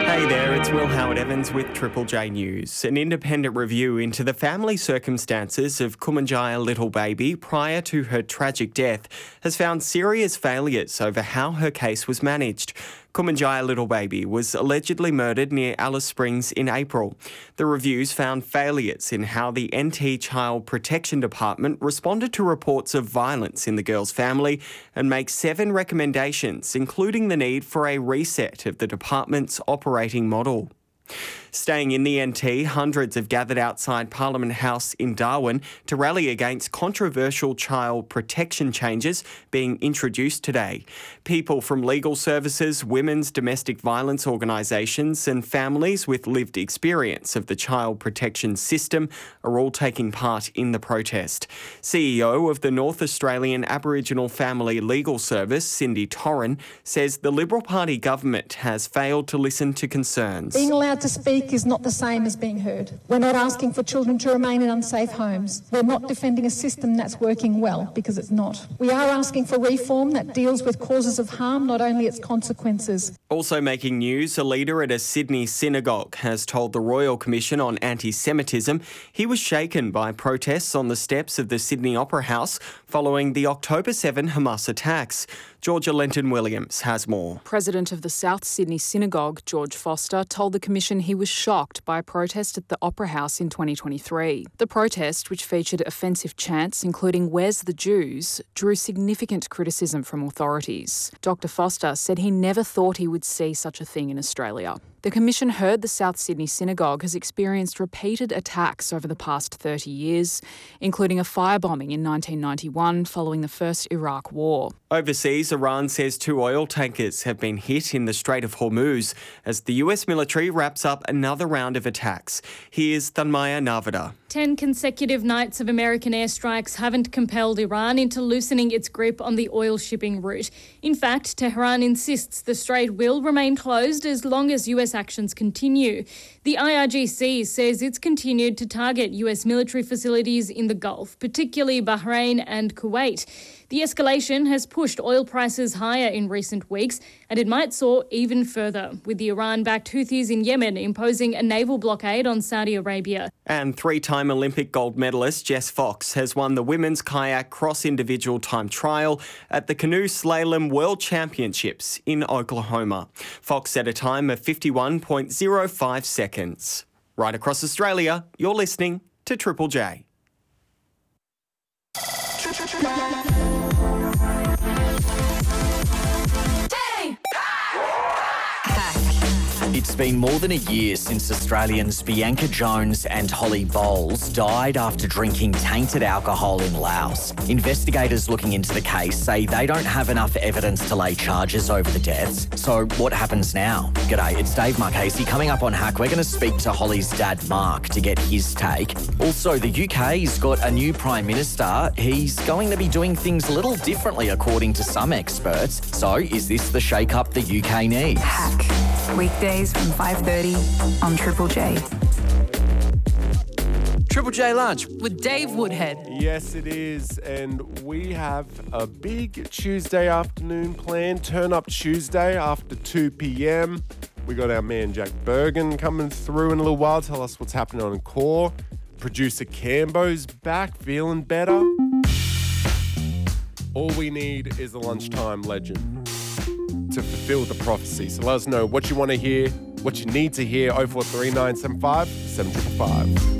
Hey there, it's Will Howard-Evans with Triple J News. An independent review into the family circumstances of Kumanjaya Little Baby prior to her tragic death has found serious failures over how her case was managed. Kumanjaya Little Baby was allegedly murdered near Alice Springs in April. The reviews found failures in how the NT Child Protection Department responded to reports of violence in the girl's family and make 7 recommendations, including the need for a reset of the department's operating model. Staying in the NT, hundreds have gathered outside Parliament House in Darwin to rally against controversial child protection changes being introduced today. People from legal services, women's domestic violence organisations and families with lived experience of the child protection system are all taking part in the protest. CEO of the North Australian Aboriginal Family Legal Service, Cindy Torren, says the Liberal Party government has failed to listen to concerns. Being allowed to speak is not the same as being heard. We're not asking for children to remain in unsafe homes. We're not defending a system that's working well, because it's not. We are asking for reform that deals with causes of harm, not only its consequences. Also making news, a leader at a Sydney synagogue has told the Royal Commission on Anti-Semitism he was shaken by protests on the steps of the Sydney Opera House following the October 7 Hamas attacks. Georgia Lenton-Williams has more. President of the South Sydney Synagogue, George Foster, told the Commission he was shocked by a protest at the Opera House in 2023. The protest, which featured offensive chants including "Where's the Jews?", drew significant criticism from authorities. Dr Foster said he never thought he would see such a thing in Australia. The Commission heard the South Sydney Synagogue has experienced repeated attacks over the past 30 years, including a firebombing in 1991 following the First Iraq War. Overseas, Iran says 2 oil tankers have been hit in the Strait of Hormuz as the US military wraps up another round of attacks. Here's Thanmaya Narvada. 10 consecutive nights of American airstrikes haven't compelled Iran into loosening its grip on the oil shipping route. In fact, Tehran insists the strait will remain closed as long as US actions continue. The IRGC says it's continued to target US military facilities in the Gulf, particularly Bahrain and Kuwait. The escalation has pushed oil prices higher in recent weeks, and it might soar even further, with the Iran-backed Houthis in Yemen imposing a naval blockade on Saudi Arabia. And 3-time Olympic gold medalist Jess Fox has won the women's kayak cross-individual time trial at the Canoe Slalom World Championships in Oklahoma. Fox set a time of 51.05 seconds. Right across Australia, you're listening to Triple J. It's been more than a year since Australians Bianca Jones and Holly Bowles died after drinking tainted alcohol in Laos. Investigators looking into the case say they don't have enough evidence to lay charges over the deaths. So what happens now? G'day, it's Dave Marchese. Coming up on Hack, we're going to speak to Holly's dad, Mark, to get his take. Also, the UK's got a new Prime Minister. He's going to be doing things a little differently, according to some experts. So is this the shake-up the UK needs? Hack. Weekdays from 5:30 on Triple J. Triple J Lunch With Dave Woodhead. Yes, it is. And we have a big Tuesday afternoon planned. Turn Up Tuesday after 2 p.m. We got our man Jack Bergen coming through in a little while. Tell us what's happening on Core. Producer Cambo's back, feeling better. All we need is a lunchtime legend to fulfill the prophecy. So let us know what you want to hear, what you need to hear. 043975 7555.